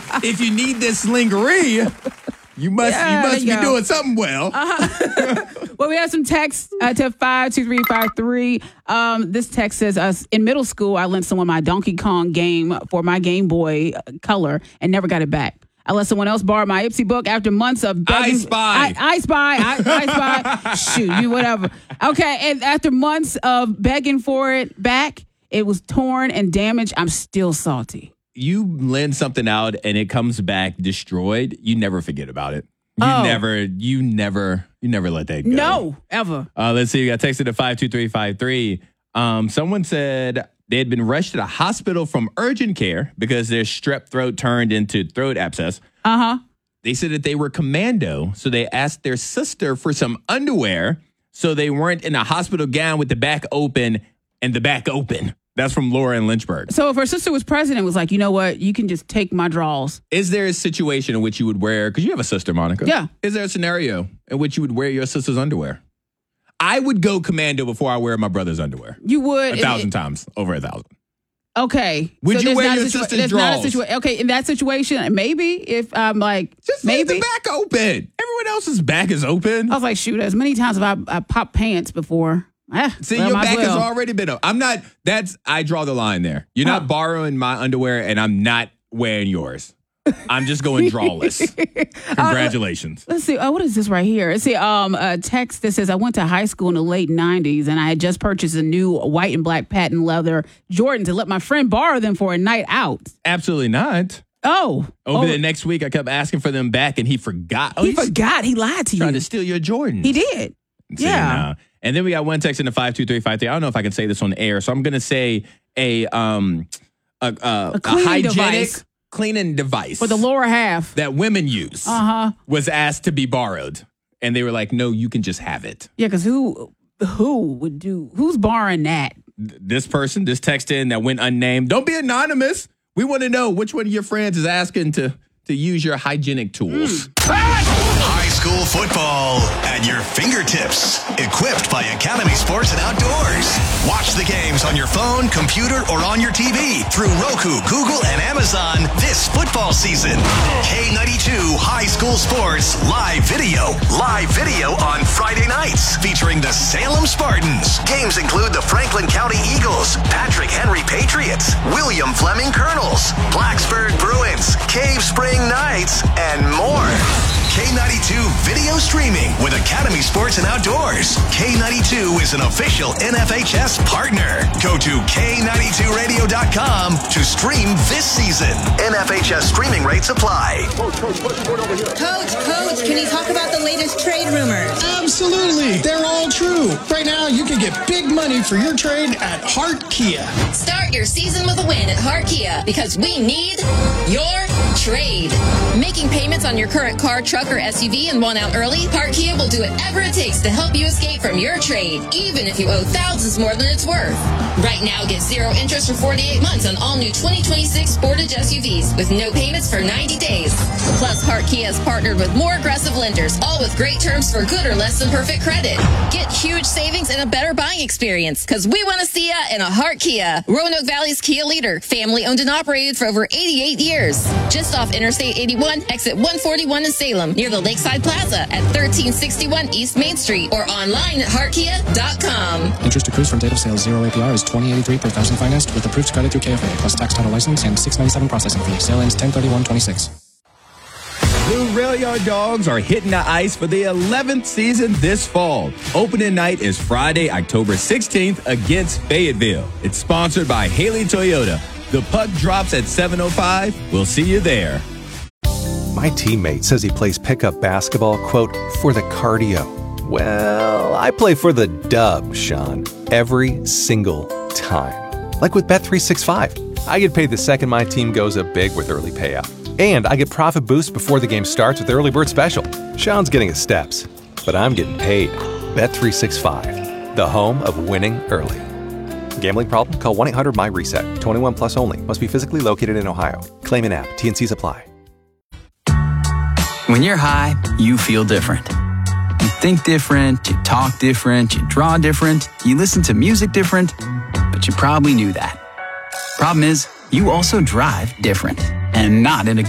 if you need this slingerie, you must be doing something well. Well, we have some text to 52353. This text says, in middle school, I lent someone my Donkey Kong game for my Game Boy Color and never got it back. I let someone else borrow my Ipsy book after months of begging. I spy. Shoot, you whatever. Okay, and after months of begging for it back, it was torn and damaged. I'm still salty. You lend something out and it comes back destroyed. You never forget about it. You never let that go. No, ever. Let's see. You got texted to 52353. Someone said they had been rushed to the hospital from urgent care because their strep throat turned into throat abscess. They said that they were commando, so they asked their sister for some underwear so they weren't in a hospital gown with the back open and the back open. That's from Laura in Lynchburg. So if her sister was president, was like, you know what? You can just take my drawers. Is there a situation in which you would wear, because you have a sister, Monica. Yeah. Is there a scenario in which you would wear your sister's underwear? I would go commando before I wear my brother's underwear. You would? 1,000 times. Over 1,000. Okay. Would you wear your sister's drawers? Okay, in that situation, maybe if I'm like, just maybe. leave the back open. Everyone else's back is open. I was like, shoot, as many times have I popped pants before. See, your back has already been up. I draw the line there. You're not borrowing my underwear and I'm not wearing yours. I'm just going drawless. Congratulations. Let's see. What is this right here? Let's see. A text that says, I went to high school in the late 90s and I had just purchased a new white and black patent leather Jordans and let my friend borrow them for a night out. Absolutely not. Over the next week, I kept asking for them back and he forgot. He forgot. He lied to you. Tried to steal your Jordans. He did. Yeah. And then we got one text in the 52353. I don't know if I can say this on air, so I'm going to say a hygienic cleaning device for the lower half that women use was asked to be borrowed, and they were like, "No, you can just have it." Yeah, because who's borrowing that? This person, this text in that went unnamed. Don't be anonymous. We want to know which one of your friends is asking to use your hygienic tools. High school football at your fingertips. Equipped by Academy Sports and Outdoors. Watch the games on your phone, computer, or on your TV through Roku, Google, and Amazon this football season. K92 High School Sports live video. Live video on Friday nights featuring the Salem Spartans. Games include the Franklin County Eagles, Patrick Henry Patriots, William Fleming Colonels, Blacksburg Bruins, Cave Spring Knights, and more. K92 video streaming with Academy Sports and Outdoors. K92 is an official NFHS partner. Go to K92radio.com to stream this season. NFHS streaming rates apply. Coach, can you talk about the latest trade rumors? Absolutely. They're all true. Right now, you can get big money for your trade at Hart Kia. Start your season with a win at Hart Kia because we need your trade. Making payments on your current car, truck, or SUV and want out early? Hart Kia will do whatever it takes to help you escape from your trade, even if you owe thousands more than it's worth. Right now, get 0 interest for 48 months on all new 2026 Sportage SUVs with no payments for 90 days. Plus, Hart Kia has partnered with more aggressive lenders, all with great terms for good or less than perfect credit. Get huge savings and a better buying experience, because we want to see ya in a Hart Kia. Roanoke Valley's Kia leader, family owned and operated for over 88 years. Just off Interstate 81, exit 141 in Salem, near the Lakeside Plaza at 1361 East Main Street, or online at heartkia.com. Interest accrues from date of sale. 0 APR is $20.83 per thousand financed with approved credit through KFA plus tax, title, license, and $6.97 processing fee. Sale ends 10/31/26. Blue Rail Yard Dogs are hitting the ice for the 11th season this fall. Opening night is Friday, October 16th against Fayetteville. It's sponsored by Haley Toyota. The puck drops at 7:05. We'll see you there. My teammate says he plays pickup basketball, quote, for the cardio. Well, I play for the dub, Sean, every single time. Like with Bet365. I get paid the second my team goes up big with early payout. And I get profit boosts before the game starts with Early Bird Special. Sean's getting his steps, but I'm getting paid. Bet365, the home of winning early. Gambling problem? Call 1-800-MY-RESET. 21 plus only. Must be physically located in Ohio. Claim in app. T&Cs apply. When you're high, you feel different. You think different, you talk different, you draw different, you listen to music different, but you probably knew that. Problem is, you also drive different, and not in a good